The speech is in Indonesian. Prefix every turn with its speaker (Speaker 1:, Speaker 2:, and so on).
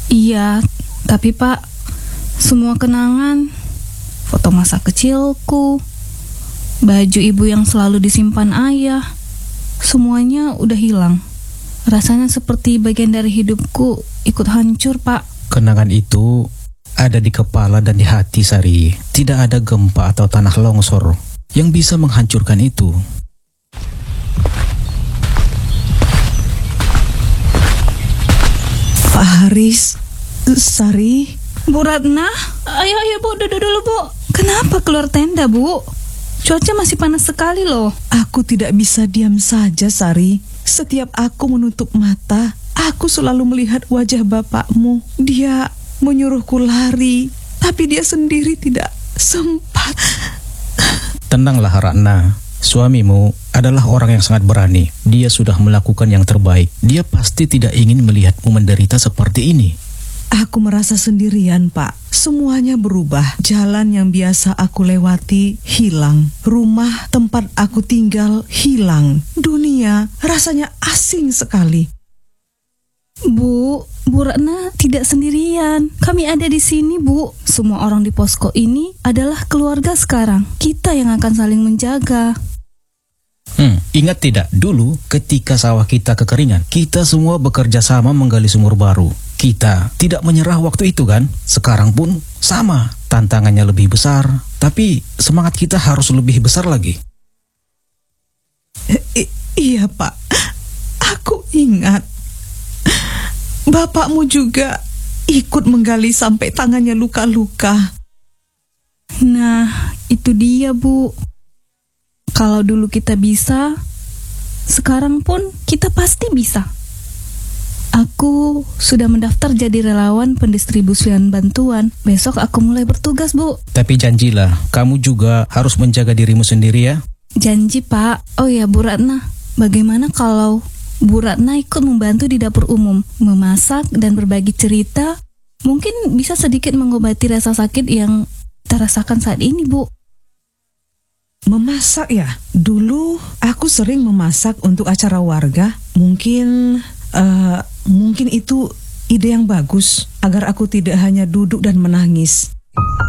Speaker 1: Iya, tapi Pak, semua kenangan, foto masa kecilku, baju ibu yang selalu disimpan ayah, semuanya udah hilang. Rasanya seperti bagian dari hidupku ikut hancur, Pak.
Speaker 2: Kenangan itu ada di kepala dan di hati, Sari. Tidak ada gempa atau tanah longsor yang bisa menghancurkan itu.
Speaker 3: Pak Haris, Sari.
Speaker 1: Bu Ratna, ayo Bu, duduk dulu Bu. Kenapa keluar tenda Bu? Cuaca masih panas sekali loh.
Speaker 3: Aku tidak bisa diam saja, Sari. Setiap aku menutup mata, aku selalu melihat wajah bapakmu. Dia menyuruhku lari, tapi dia sendiri tidak sempat.
Speaker 2: Tenanglah Ratna, suamimu adalah orang yang sangat berani. Dia sudah melakukan yang terbaik. Dia pasti tidak ingin melihatmu menderita seperti ini.
Speaker 3: Aku merasa sendirian, Pak. Semuanya berubah. Jalan yang biasa aku lewati hilang. Rumah tempat aku tinggal hilang. Dunia rasanya asing sekali.
Speaker 1: Bu Ratna tidak sendirian. Kami ada di sini, Bu. Semua orang di posko ini adalah keluarga sekarang. Kita yang akan saling menjaga.
Speaker 2: Ingat tidak, dulu ketika sawah kita kekeringan, kita semua bekerja sama menggali sumur baru. Kita tidak menyerah waktu itu kan? Sekarang pun sama. Tantangannya lebih besar, tapi semangat kita harus lebih besar lagi.
Speaker 3: Iya, Pak. Aku ingat. Bapakmu juga ikut menggali sampai tangannya luka-luka.
Speaker 1: Nah, itu dia, Bu. Kalau dulu kita bisa, sekarang pun kita pasti bisa. Aku sudah mendaftar jadi relawan pendistribusian bantuan. Besok aku mulai bertugas, Bu.
Speaker 2: Tapi janjilah, kamu juga harus menjaga dirimu sendiri ya.
Speaker 1: Janji, Pak. Oh ya, Bu Ratna, bagaimana kalau Bu Ratna ikut membantu di dapur umum, memasak dan berbagi cerita? Mungkin bisa sedikit mengobati rasa sakit yang kita rasakan saat ini, Bu.
Speaker 3: Memasak ya? Dulu aku sering memasak untuk acara warga. Mungkin itu ide yang bagus agar aku tidak hanya duduk dan menangis.